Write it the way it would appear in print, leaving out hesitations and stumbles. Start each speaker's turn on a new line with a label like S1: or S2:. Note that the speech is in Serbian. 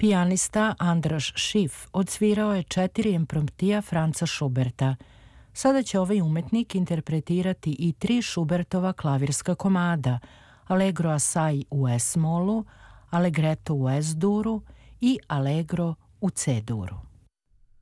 S1: Pijanista Andras Schiff odsvirao je 4 impromptija Franza Schuberta. Sada će ovaj umetnik interpretirati i 3 Schubertova klavirska komada, Allegro assai u S-molu, Allegretto u S-duru i Allegro u C-duru.